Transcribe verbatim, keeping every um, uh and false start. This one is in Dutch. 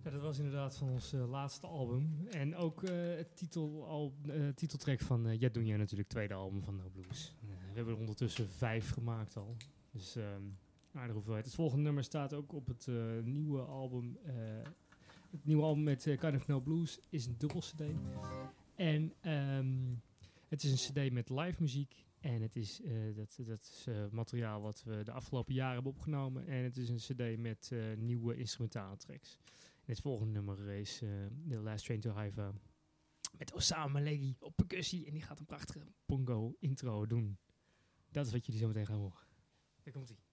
Ja, dat was inderdaad van ons uh, laatste album. En ook uh, het titel, al, uh, titeltrack van uh, Yadunja natuurlijk, tweede album van No Blues. Uh, we hebben er ondertussen vijf gemaakt al. Dus um, aardige hoeveelheid. Het volgende nummer staat ook op het uh, nieuwe album. Uh, het nieuwe album met uh, Kind of No Blues is een dubbel cd. En um, het is een cd met live muziek. En het is, uh, dat, dat is uh, materiaal wat we de afgelopen jaren hebben opgenomen. En het is een cd met uh, nieuwe instrumentale tracks. En het volgende nummer is uh, The Last Train to Haifa. Met Osama Malegi op percussie. En die gaat een prachtige bongo intro doen. Dat is wat jullie zo meteen gaan horen. Daar komt ie.